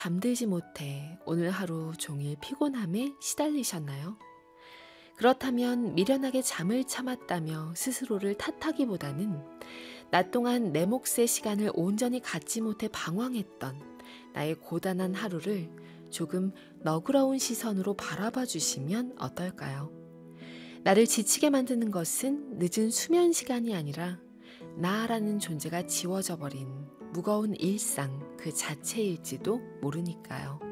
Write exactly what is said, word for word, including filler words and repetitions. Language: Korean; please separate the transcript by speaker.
Speaker 1: 잠들지 못해 오늘 하루 종일 피곤함에 시달리셨나요? 그렇다면 미련하게 잠을 참았다며 스스로를 탓하기보다는 낮 동안 내 몫의 시간을 온전히 갖지 못해 방황했던 나의 고단한 하루를 조금 너그러운 시선으로 바라봐 주시면 어떨까요? 나를 지치게 만드는 것은 늦은 수면 시간이 아니라 나라는 존재가 지워져 버린 무거운 일상 그 자체일지도 모르니까요.